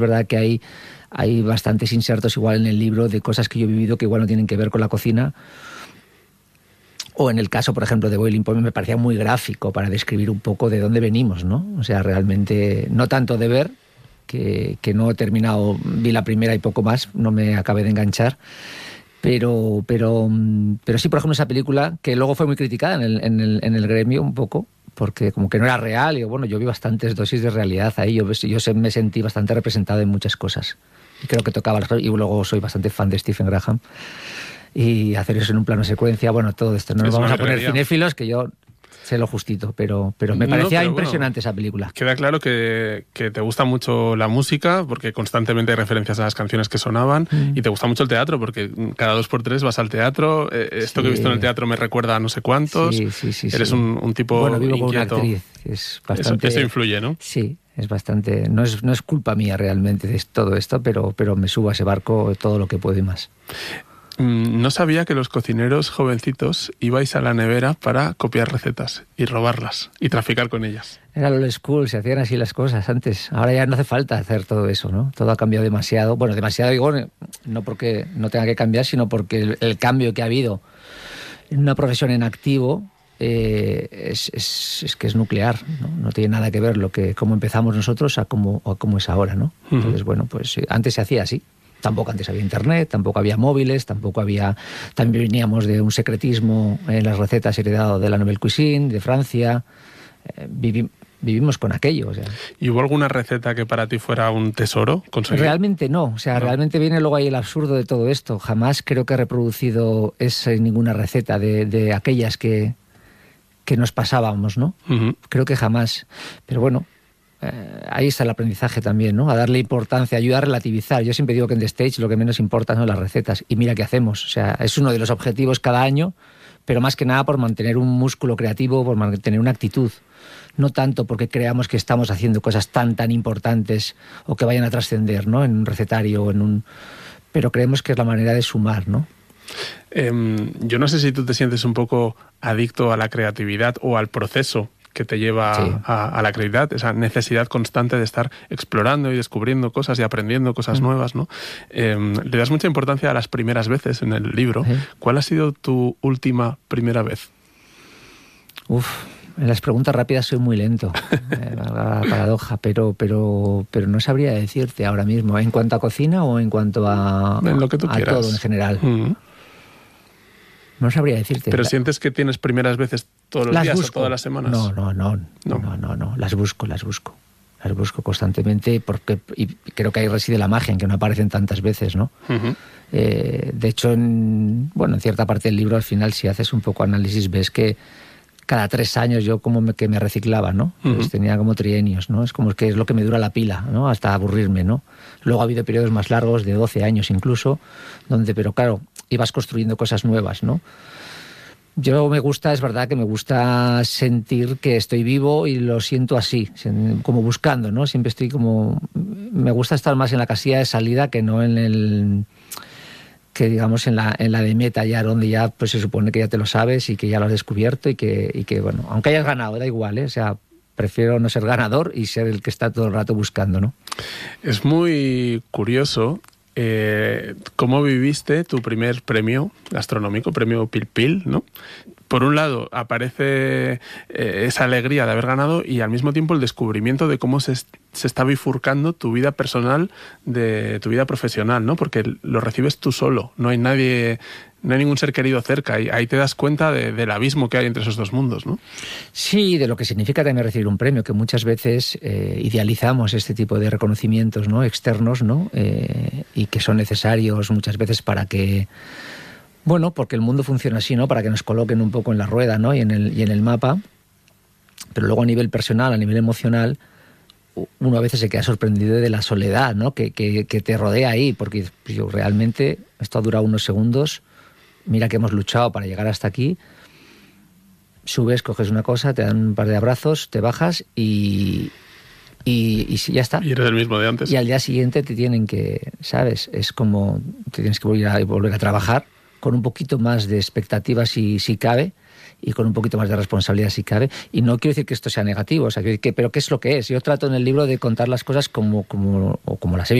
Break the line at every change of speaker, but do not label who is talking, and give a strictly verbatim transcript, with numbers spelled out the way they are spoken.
verdad que hay, hay bastantes insertos igual en el libro de cosas que yo he vivido que igual no tienen que ver con la cocina. O en el caso, por ejemplo, de Boiling Point, me parecía muy gráfico para describir un poco de dónde venimos, ¿no? O sea, realmente, no tanto de ver, que, que no he terminado, vi la primera y poco más, no me acabé de enganchar, pero, pero, pero sí, por ejemplo, esa película, que luego fue muy criticada en el, en el, en el gremio un poco, porque como que no era real, y bueno, yo vi bastantes dosis de realidad ahí, yo, yo me sentí bastante representado en muchas cosas, y creo que tocaba las cosas, y luego soy bastante fan de Stephen Graham, y hacer eso en un plano secuencia, bueno, todo esto, no nos vamos a poner cinéfilos, que yo sé lo justito, pero, pero me parecía no, pero impresionante bueno, esa película.
Queda claro que, que te gusta mucho la música, porque constantemente hay referencias a las canciones que sonaban, mm. y te gusta mucho el teatro, porque cada dos por tres vas al teatro, eh, esto sí. que he visto en el teatro me recuerda a no sé cuántos,
sí, sí, sí,
eres
sí.
Un, un tipo
bueno, vivo
inquieto.
Con una actriz, que es bastante...
Eso, eso influye, ¿no?
Sí, es bastante... No es, no es culpa mía realmente de todo esto, pero, pero me subo a ese barco todo lo que puedo y más.
No sabía que los cocineros jovencitos ibais a la nevera para copiar recetas y robarlas y traficar con ellas.
Era lo school, se hacían así las cosas antes. Ahora ya no hace falta hacer todo eso, ¿no? Todo ha cambiado demasiado. Bueno, demasiado digo, no porque no tenga que cambiar, sino porque el, el cambio que ha habido en una profesión en activo eh, es, es, es que es nuclear, ¿no? No tiene nada que ver lo que cómo empezamos nosotros a cómo, a cómo es ahora, ¿no? Uh-huh. Entonces, bueno, pues antes se hacía así. Tampoco antes había internet, tampoco había móviles, tampoco había... También veníamos de un secretismo en las recetas heredado de la Nouvelle Cuisine, de Francia. Eh, vivi, vivimos con aquello. O sea.
¿Y hubo alguna receta que para ti fuera un tesoro conseguir?
Realmente no. O sea, no. Realmente viene luego ahí el absurdo de todo esto. Jamás creo que he reproducido esa, ninguna receta de, de aquellas que, que nos pasábamos, ¿no? Uh-huh. Creo que jamás. Pero bueno... Eh, ahí está el aprendizaje también, ¿no? A darle importancia, ayudar a relativizar. Yo siempre digo que en The Stage lo que menos importa son las recetas. Y mira qué hacemos. O sea, es uno de los objetivos cada año, pero más que nada por mantener un músculo creativo, por mantener una actitud. No tanto porque creamos que estamos haciendo cosas tan, tan importantes o que vayan a trascender, ¿no? En un recetario o en un... Pero creemos que es la manera de sumar, ¿no?
Eh, yo no sé si tú te sientes un poco adicto a la creatividad o al proceso que te lleva sí. a, a la creatividad, esa necesidad constante de estar explorando y descubriendo cosas y aprendiendo cosas mm. nuevas, ¿no? Eh, le das mucha importancia a las primeras veces en el libro. ¿Eh? ¿Cuál ha sido tu última primera vez?
Uf, en las preguntas rápidas soy muy lento, eh, la paradoja, pero, pero, pero no sabría decirte ahora mismo, ¿en cuanto a cocina o en cuanto a,
en lo que tú
a
quieras.
todo en general? Mm. No sabría decirte.
¿Pero sientes que tienes primeras veces todos los
las
días
busco.
o todas las semanas?
No, no, no, no, no, no, no, las busco, las busco. Las busco constantemente porque y creo que ahí reside la magia en que no aparecen tantas veces, ¿no? Uh-huh. Eh, de hecho, en, bueno, en cierta parte del libro al final, si haces un poco análisis, ves que cada tres años yo como me, que me reciclaba, ¿no? Uh-huh. Pues tenía como trienios, ¿no? Es como que es lo que me dura la pila, ¿no? Hasta aburrirme, ¿no? Luego ha habido periodos más largos, de doce años incluso, donde, pero claro, ibas construyendo cosas nuevas, ¿no? Yo me gusta, es verdad que me gusta sentir que estoy vivo y lo siento así, como buscando, ¿no? Siempre estoy como... Me gusta estar más en la casilla de salida que no en el... que digamos en la, en la de meta ya, donde ya pues se supone que ya te lo sabes y que ya lo has descubierto y que, y que bueno, aunque hayas ganado, da igual, ¿eh? O sea, prefiero no ser ganador y ser el que está todo el rato buscando, ¿no?
Es muy curioso eh, cómo viviste tu primer premio gastronómico, premio Pil Pil, ¿no? Por un lado aparece eh, esa alegría de haber ganado y al mismo tiempo el descubrimiento de cómo se, se está bifurcando tu vida personal de tu vida profesional, ¿no? Porque lo recibes tú solo, no hay nadie, no hay ningún ser querido cerca y ahí te das cuenta de, del abismo que hay entre esos dos mundos, ¿no?
Sí, de lo que significa también recibir un premio, que muchas veces eh, idealizamos este tipo de reconocimientos, ¿no? Externos, ¿no? Eh, y que son necesarios muchas veces para que... Bueno, porque el mundo funciona así, ¿no? Para que nos coloquen un poco en la rueda, ¿no? Y en el, y en el mapa. Pero luego a nivel personal, a nivel emocional, uno a veces se queda sorprendido de la soledad, ¿no? Que, que, que te rodea ahí, porque yo, realmente esto ha durado unos segundos. Mira que hemos luchado para llegar hasta aquí. Subes, coges una cosa, te dan un par de abrazos, te bajas y... Y, y ya está.
Y eres el mismo de antes.
Y al día siguiente te tienen que, ¿sabes? Es como te tienes que volver a, volver a trabajar con un poquito más de expectativa si, si cabe, y con un poquito más de responsabilidad si cabe. Y no quiero decir que esto sea negativo, o sea, que, pero ¿qué es lo que es? Yo trato en el libro de contar las cosas como, como, o como las he